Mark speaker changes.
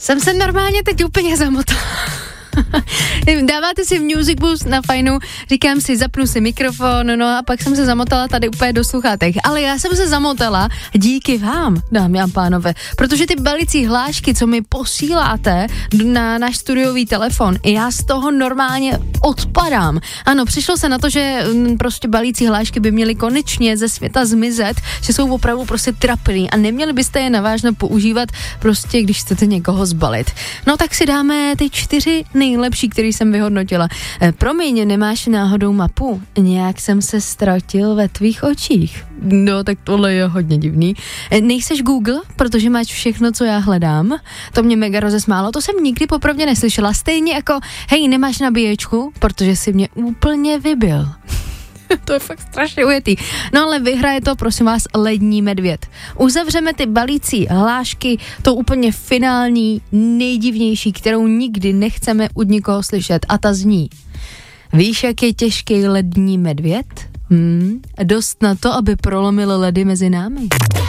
Speaker 1: Jsem se normálně teď úplně zamotala. Dáváte si Music Boost na fajnu, říkám si, zapnu si mikrofon, no a pak jsem se zamotala tady úplně do sluchátek. Ale já jsem se zamotala díky vám, dámy a pánové, protože ty balící hlášky, co mi posíláte na náš studiový telefon, já z toho normálně odpadám. Ano, přišlo se na to, že prostě balící hlášky by měly konečně ze světa zmizet, že jsou opravdu prostě trapný a neměli byste je navážně používat prostě, když chcete někoho zbalit. No tak si dáme ty 4 nejlepší, který jsem vyhodnotila. Promiň, nemáš náhodou mapu? Nějak jsem se ztratil ve tvých očích. No, tak tohle je hodně divný. Nejseš Google, protože máš všechno, co já hledám? To mě mega rozesmálo, to jsem nikdy popravdě neslyšela. Stejně jako, hej, nemáš nabíječku, protože si mě úplně vybil. To je fakt strašně ujetý. No ale vyhraje to, prosím vás, lední medvěd. Uzavřeme ty balící hlášky, to úplně finální, nejdivnější, kterou nikdy nechceme od nikoho slyšet, a ta zní: víš, jak je těžký lední medvěd? Dost na to, aby prolomil ledy mezi námi.